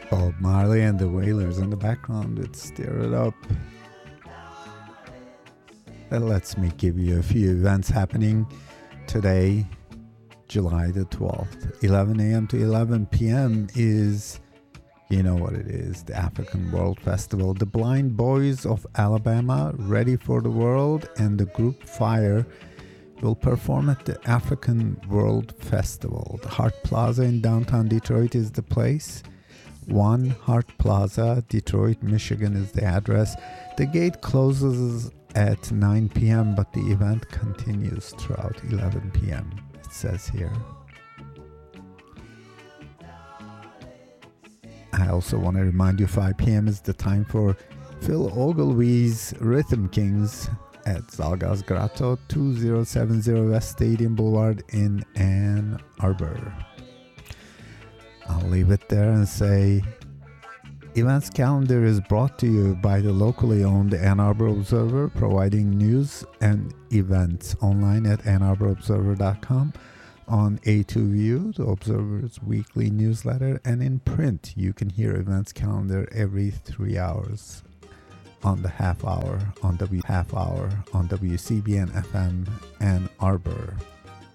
Bob Marley and the Wailers in the background with Stir It Up. That lets me give you a few events happening today, July the 12th. 11 a.m. to 11 p.m. is, you know what it is, the African World Festival. The Blind Boys of Alabama, Ready for the World, and the group Fire will perform at the African World Festival. The Hart Plaza in downtown Detroit is the place. 1 Hart Plaza, Detroit, Michigan is the address. The gate closes at 9 p.m., but the event continues throughout 11 p.m., it says here. I also want to remind you 5 p.m. is the time for Phil Ogilvy's Rhythm Kings at Zalgas Grotto, 2070 West Stadium Boulevard in Ann Arbor. I'll leave it there and say events calendar is brought to you by the locally owned Ann Arbor Observer, providing news and events online at AnnArborObserver.com, on A2View, the Observer's weekly newsletter, and in print. You can hear events calendar every 3 hours on the half hour on WCBN FM Ann Arbor.